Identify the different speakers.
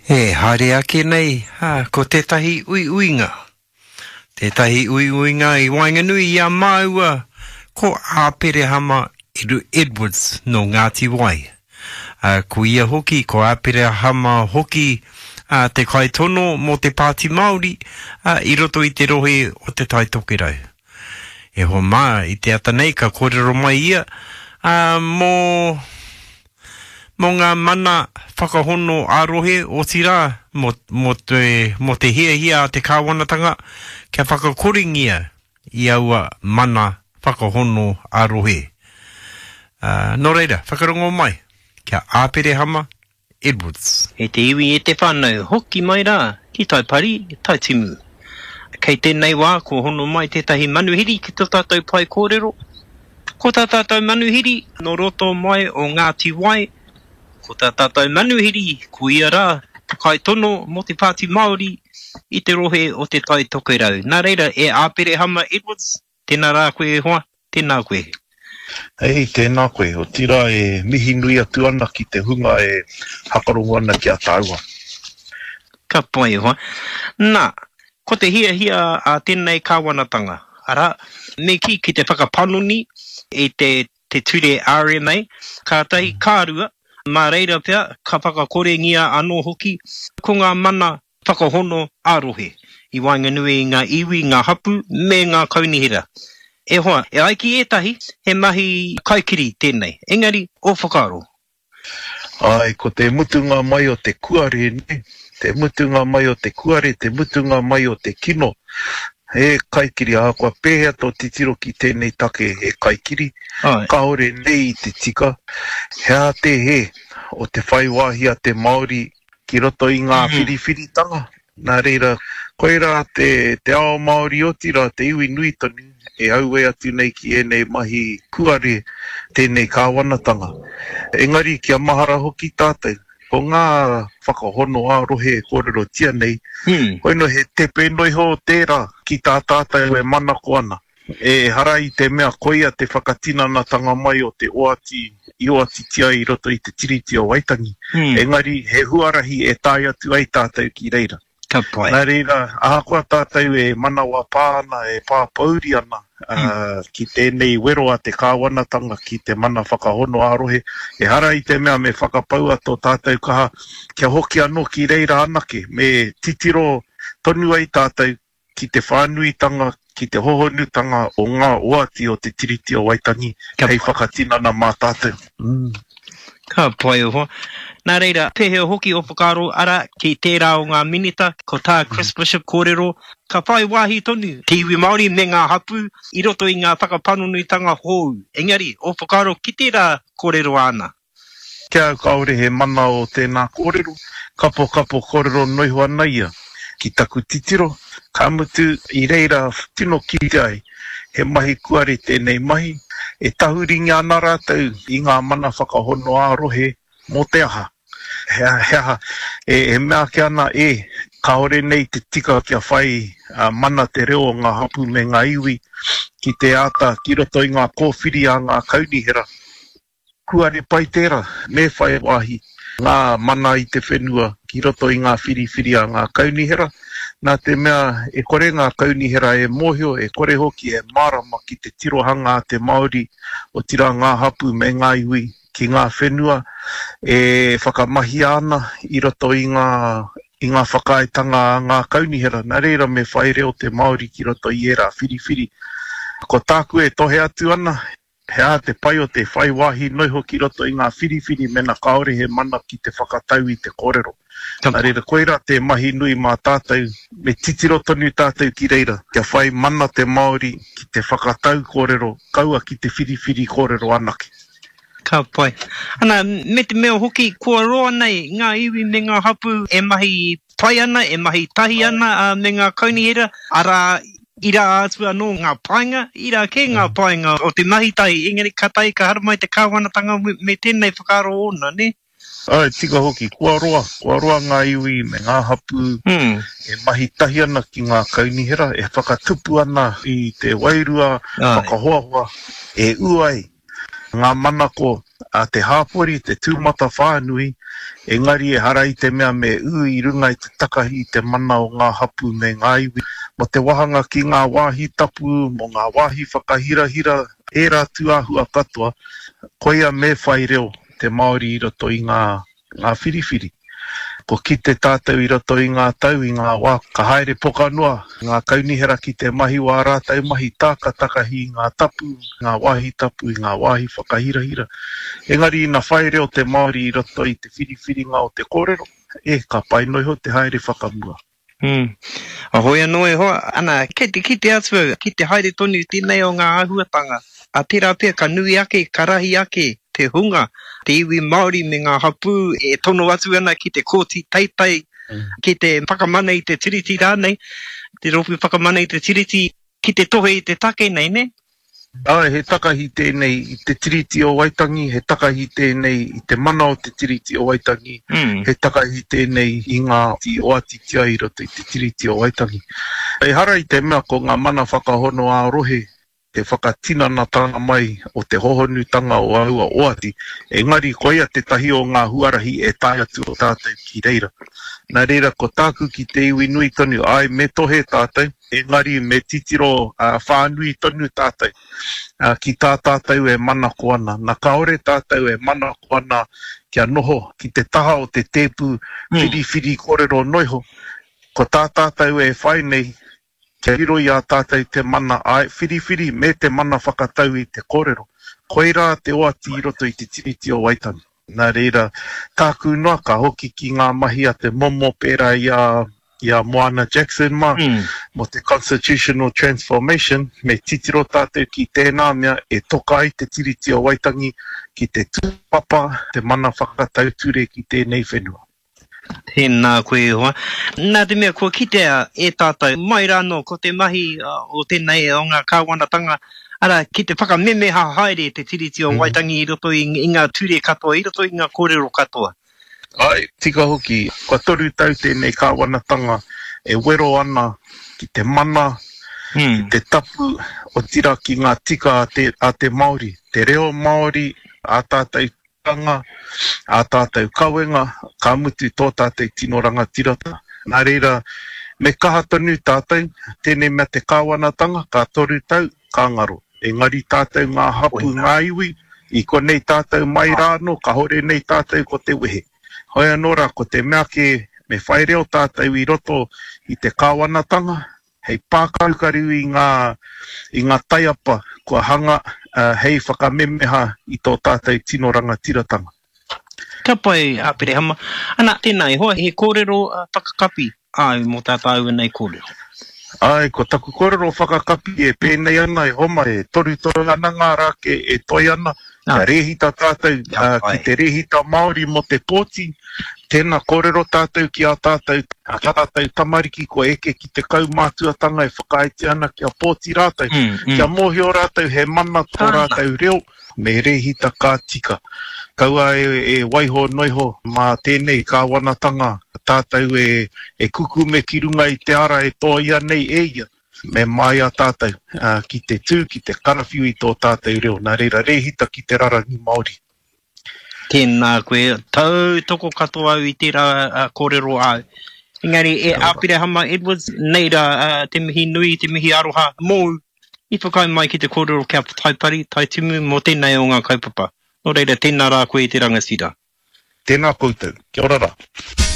Speaker 1: E, haere ake nei, ko tētahi uinga. Tētahi uinga I Wainganui I a maua, ko āpere hama Edwards no Ngāti Wai. Ko ia hoki, ko āpere hama hoki te kaitono mo te Pāti Māori, I roto I te rohe o te tai tokerau. E ho mā, I te ata nei, ka kōrero mai ia, mo ngā mana whakahono ārohe o tira mo te hia te kāwanatanga kia whakakoringia I aua mana whakahono ārohe. Nō reira, whakarongo mai, kia āpere hama Edwards.
Speaker 2: E te iwi e te whānau, hoki mai rā, ki tai pari, tai timu. Kei tēnei wā, ko hono mai tētahi manuhiri ki tō tātou pai kōrero. Ko tā tātou manuhiri, no roto mai o Ngāti Wai, ko tā tātou manuhiri, ko ia rā, kai tono mo te Pāti Māori, I te rohe o te tai tokerau. Nā reira, e āpere hama Edwards, tēnā rā koe hoa, tēnā koe.
Speaker 3: Hei, tēnā koe, o tira e mihi nui atu ana ki te hunga e hakarongo ana ki a tāua.
Speaker 2: Ka pai hoa. Nā, ko te hia a tēnei kāwanatanga. Ara, me ki te whakapanoni e te ture RMA, ka tahi kārua, mā reira pia, ka whakakorengia anō hoki, ko ngā mana whakahono ārohe, I Wainganui ngā iwi, ngā hapu, me ngā kaunihira. E hoa, e aiki etahi, he mahi kaikiri tēnei. Engari, o whakaro.
Speaker 3: Ai, ko te mutunga mai o te kuare, ne? Te mutunga mai o te kuare, te mutunga mai o te kino. He kaikiri a koa pēhea tō titiro ki tēnei take he kaikiri.
Speaker 2: Ai.
Speaker 3: Kaore nei te tika. Hea te he o te whaiwahia te Māori ki roto I ngā whiriwhiritanga. Nā reira, koe rā te ao Māori o tira, te iwi nui tonu, e aue atu nei ki enei mahi kuare tēnei kāwanatanga. Engari kia mahara hoki tātou. Ko ngā whakahono ārohe e kōrero tia nei, koe no he tepe noi ho tērā ki tā tātou e manako ana. E harai te mea koia te whakatinanatanga mai o te oati, I oati tia I roto I te tiriti o Waitangi. Engari, he huarahi e tai atu ai tātou ki reira.
Speaker 2: Ka pai.
Speaker 3: Nā reira, ahakoa tātou e manawa pāna, e pāpauri ana, ki tēnei wero a te kāwanatanga, ki te mana whakahono ārohe. E hara I te mea me whakapau ato tātou kaha, kia hoki anō ki reira anake, me titiro tonu ai tātou ki te whānuitanga, ki te hohonutanga o ngā oati o te tiriti o Waitangi, hei whakatinana mā tātou.
Speaker 2: Ka pai hoa. Nā reira, pēhea hoki o whakaro ara ki tērā o ngā minita, ko tā Chris Bishop kōrero, ka pai wāhi tonu, te iwi Māori me ngā hapu, I roto I ngā whakapanunuitanga hou. Engari, o whakaro ki tērā kōrero ana.
Speaker 3: Kia kaore he mana o tēnā kōrero, kapo kōrero noihua naia. Ki taku titiro, ka mutu I reira tino ki ai, he mahi kuare tēnei mahi, e tahuringa ana rātou I ngā mana whakahono ārohe mō te aha. Hea, e mea ke ana kaore nei te tika kia whai mana te reo o ngā hapu me ngā iwi, ki te ata, ki roto I ngā kōwhiri a ngā kaunihera. Kuare pai tērā, me whai wahi, ngā mana I te whenua, ki roto I ngā whiriwhiri a ngā kaunihera. Nā te mea, e kore ngā kaunihera e mōhio, e kore hoki e marama ki te tirohanga a te Māori, o tira ngā hapu me ngā iwi, ki ngā whenua, e whakamahi ana I roto I ngā whakaetanga a ngā kaunihera. Nā reira me whai reo te Māori ki roto I era whiriwhiri. Ko tāku e tohe atu ana, hea te pai o te whai wahi noiho ki roto I ngā whiriwhiri mena kaore he mana ki te whakatau I te kōrero. Nā reira, koeira te mahi nui mā tātou, me titiro tonu tātou ki reira, kia whai mana te Māori ki te whakatau kōrero, kaua ki te whiriwhiri kōrero anake.
Speaker 2: Ka pai. Ana, me te mea hoki, kua roa nei, ngā iwi me ngā hapu, e mahi pai ana, e mahi tahi ana, me ngā kaunihera, ara ira atu anō ngā painga, ira ke ngā painga o te mahi tai, engari ka tai ka haramai te kāwanatanga me tēnei whakaro ona, ne?
Speaker 3: Ai, tika hoki, kua roa ngā iwi me ngā hapu, e mahi tahi ana ki ngā kaunihera, e whakatupu ana I te wairua, whakahoahua, e uai, ngā mana ko a te hāpori, te tūmata whānui, engari e hara I te mea me I runga I te takahi I te mana o ngā hapu me ngā iwi. Mo te wahanga ki ngā wāhi tapu, mo ngā wāhi whakahirahira, e rā tuahua katoa, koia me whai reo te Māori I roto I ngā whiriwhiri. Ko ki te tātou I roto I ngā tau, I ngā wā, ka haere pokanua, ngā kaunihera ki te mahi wā rātau mahi tākatakahi, ngā tapu, ngā wāhi tapu, ngā wāhi whakahirahira. Engari ina whai reo te Māori I roto I te whiriwhiri ngā o te kōrero, ka pai noiho te haere whakamua.
Speaker 2: A hoi anō e hoa, ana, ki te atua, ki te haere tonu tēnei o ngā āhuatanga, a tērā pia ka nui ake, ka rahi ake, te hunga, te iwi Māori me ngā hapu, e tono atu ana ki te kōti taitai, ki te whakamana I te tiriti rānei, te ropu whakamana I te tiriti, ki te tohe I te take nei, ne?
Speaker 3: He takahi tēnei I te tiriti o Waitangi, he takahi tēnei I te mana o te tiriti o Waitangi, he takahi tēnei I ngā o ati tia I roto I te tiriti o Waitangi. E hara I te mea ko ngā mana whakahono a rohe, te whakatinana tanga mai o te hohonutanga o aua o ati, engari koia te tahi o ngā huarahi e tai atu o tātou ki reira. Nā reira ko tāku ki te iwi nui tonu, ai me tohe tātou, engari me titiro whānui tonu tātou, ki tā tātou e mana koana. Nā kaore tātou e mana koana kia noho ki te taha o te tepu whiriwhiri kōrero noiho, ko tā tātou e whai nei, kia riro I a tātou te mana ai whiriwhiri me te mana whakatau I te kōrero. Koira te oati I roto I te tiriti o Waitangi. Nā reira, tāku noa ka hoki ki ngā mahi a te momo pēra I a Moana Jackson mo te Constitutional Transformation, me titiro tātou ki tēnā mea e toka I te tiriti o Waitangi ki te tūpapa, te mana whakatau ture ki tēnei whenua.
Speaker 2: Tēnā koe hoa. Nā te mea, kua kitea e tātou mai rāno ko te mahi o tēnei o ngā kāwanatanga, ara ki te whakamemeha haere te tiriti o Waitangi I roto I ngā ture katoa, I roto I ngā kōrero katoa.
Speaker 3: Ai, tika hoki, kua toru tau tēnei kāwanatanga e wero ana ki te mana, ki te tapu o tira ki ngā tika a te Māori, te reo Māori, a tātou tanga, a tātou kawenga, ka mutu tō tātou tinoranga tirata. Nā reira, me kaha tonu tātou, tēnei mea te kāwanatanga, ka toru tau, ka ngaro. Engari tātou ngā hapu ngā iwi, I konei tātou mai rāno, ka hore nei tātou ko te wehe. Hoi anōra, ko te mea ke me whai reo tātou I roto I te kāwanatanga, hei pākaukariu I ngā taiapa, kua hanga hei whakamemeha I tō tātou tinoranga tiratanga.
Speaker 2: Ka pai apere hama. Ana, tēnei hoa, he kōrero whakakapi ai mō tātou nei kōrero.
Speaker 3: Ai, ko taku kōrero whakakapi e pēnei ana e homa e toru ana ngā rāke e toi ana. Kia rehita tātou, ki te rehita Māori mo te pōti, tēnā kōrero tātou ki a tātou, tamariki ko eke ki te kaumātuatanga e whakaiti ana kia pōti rātou, kia mōhio rātou he mana tō rātou reo, me rehita kā tika. Kaua e waiho noiho mā tēnei kāwanatanga, tātou e kuku me ki runga I te ara e tō ia nei e ia. Me mai a tātou, ki te tū, ki te karawhiu I tō tātou reo, nā reira rehita ki te rarangi Māori.
Speaker 2: Tēnā koe, tau toko katoa I tērā kōrero au. Engari, e āpire hama Edwards, neira te mihi nui, te mihi aroha, mō, I whakai mai ki te kōrero kia taipari, tai timu, mō tēnei o ngā kaupapa. Nō reira, tēnā rā koe te rangasira.
Speaker 3: Tēnā koutou, kia ora rā.